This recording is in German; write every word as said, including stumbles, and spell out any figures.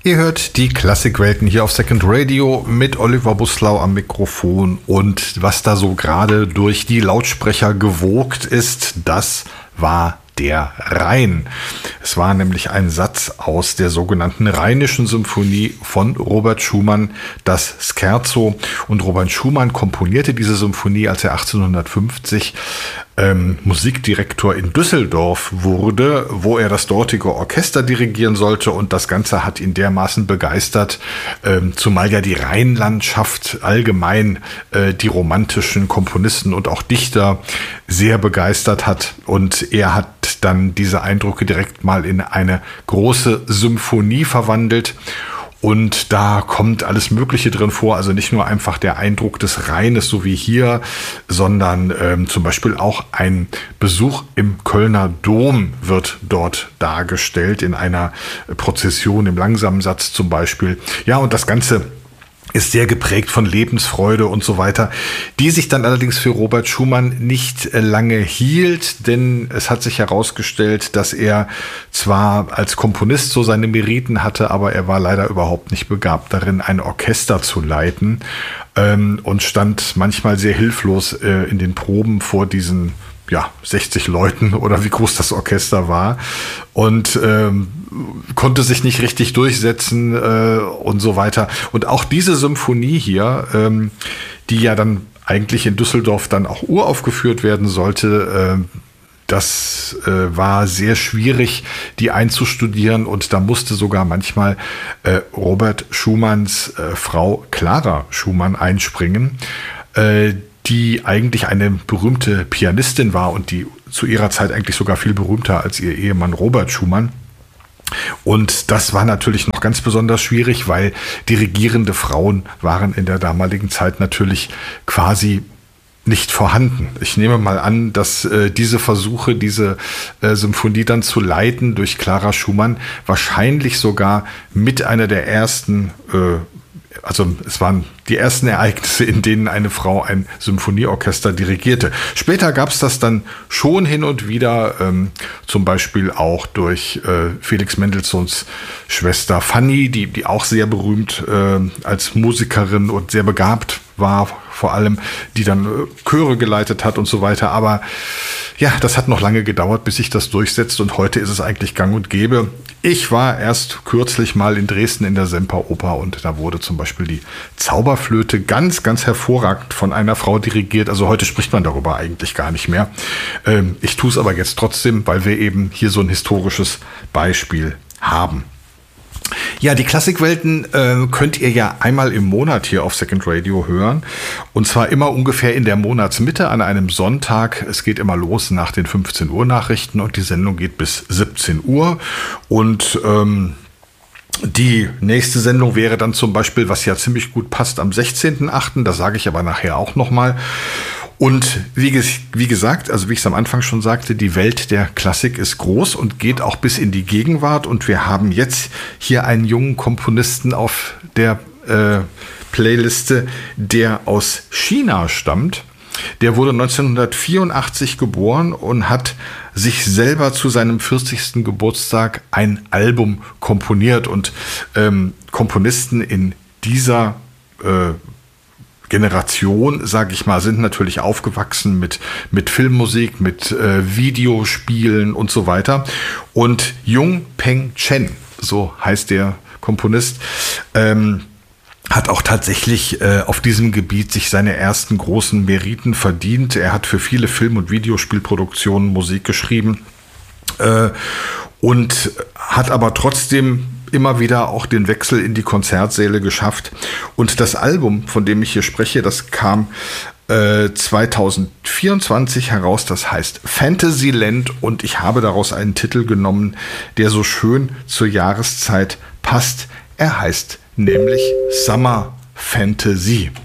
Ihr hört die Klassikwelten hier auf Second Radio mit Oliver Buslau am Mikrofon, und was da so gerade durch die Lautsprecher gewogt ist, das war der Rhein. Es war nämlich ein Satz aus der sogenannten Rheinischen Symphonie von Robert Schumann, das Scherzo. Und Robert Schumann komponierte diese Symphonie, als er achtzehnhundertfünfzig ähm, Musikdirektor in Düsseldorf wurde, wo er das dortige Orchester dirigieren sollte. Und das Ganze hat ihn dermaßen begeistert, ähm, zumal ja die Rheinlandschaft allgemein äh, die romantischen Komponisten und auch Dichter sehr begeistert hat. Und er hat dann diese Eindrücke direkt mal in eine große Symphonie verwandelt. Und da kommt alles Mögliche drin vor, also nicht nur einfach der Eindruck des Rheines, so wie hier, sondern ähm, zum Beispiel auch ein Besuch im Kölner Dom wird dort dargestellt, in einer Prozession, im langsamen Satz zum Beispiel. Ja, und das Ganze ist sehr geprägt von Lebensfreude und so weiter, die sich dann allerdings für Robert Schumann nicht lange hielt, denn es hat sich herausgestellt, dass er zwar als Komponist so seine Meriten hatte, aber er war leider überhaupt nicht begabt darin, ein Orchester zu leiten, ähm, und stand manchmal sehr hilflos äh, in den Proben vor diesen ja, sechzig Leuten oder wie groß das Orchester war, und ähm, konnte sich nicht richtig durchsetzen äh, und so weiter. Und auch diese Symphonie hier, ähm, die ja dann eigentlich in Düsseldorf dann auch uraufgeführt werden sollte, äh, das äh, war sehr schwierig, die einzustudieren, und da musste sogar manchmal äh, Robert Schumanns äh, Frau Clara Schumann einspringen, äh, die eigentlich eine berühmte Pianistin war und die zu ihrer Zeit eigentlich sogar viel berühmter als ihr Ehemann Robert Schumann. Und das war natürlich noch ganz besonders schwierig, weil dirigierende Frauen waren in der damaligen Zeit natürlich quasi nicht vorhanden. Ich nehme mal an, dass äh, diese Versuche, diese äh, Symphonie dann zu leiten durch Clara Schumann wahrscheinlich sogar mit einer der ersten äh, Also es waren die ersten Ereignisse, in denen eine Frau ein Symphonieorchester dirigierte. Später gab es das dann schon hin und wieder, ähm, zum Beispiel auch durch äh, Felix Mendelssohns Schwester Fanny, die, die auch sehr berühmt äh, als Musikerin und sehr begabt war, vor allem, die dann äh, Chöre geleitet hat und so weiter. Aber ja, das hat noch lange gedauert, bis sich das durchsetzt, und heute ist es eigentlich gang und gäbe. Ich war erst kürzlich mal in Dresden in der Semperoper, und da wurde zum Beispiel die Zauberflöte ganz, ganz hervorragend von einer Frau dirigiert. Also heute spricht man darüber eigentlich gar nicht mehr. Ähm, ich tue es aber jetzt trotzdem, weil wir eben hier so ein historisches Beispiel haben. Ja, die Klassikwelten äh, könnt ihr ja einmal im Monat hier auf Second Radio hören. Und zwar immer ungefähr in der Monatsmitte an einem Sonntag. Es geht immer los nach den fünfzehn Uhr Nachrichten, und die Sendung geht bis siebzehn Uhr. Und ähm, die nächste Sendung wäre dann zum Beispiel, was ja ziemlich gut passt, am sechzehnten achten Das sage ich aber nachher auch nochmal. Und wie, wie gesagt, also wie ich es am Anfang schon sagte, die Welt der Klassik ist groß und geht auch bis in die Gegenwart. Und wir haben jetzt hier einen jungen Komponisten auf der äh, Playliste, der aus China stammt. Der wurde neunzehnhundertvierundachtzig geboren und hat sich selber zu seinem vierzigsten Geburtstag ein Album komponiert. Und ähm, Komponisten in dieser äh, Generation, sage ich mal, sind natürlich aufgewachsen mit, mit Filmmusik, mit äh, Videospielen und so weiter. Und Jung Peng Chen, so heißt der Komponist, ähm, hat auch tatsächlich äh, auf diesem Gebiet sich seine ersten großen Meriten verdient. Er hat für viele Film- und Videospielproduktionen Musik geschrieben äh, und hat aber trotzdem immer wieder auch den Wechsel in die Konzertsäle geschafft. Und das Album, von dem ich hier spreche, das kam äh, zweitausendvierundzwanzig heraus, das heißt Fantasyland, und ich habe daraus einen Titel genommen, der so schön zur Jahreszeit passt. Er heißt nämlich Summer Fantasy.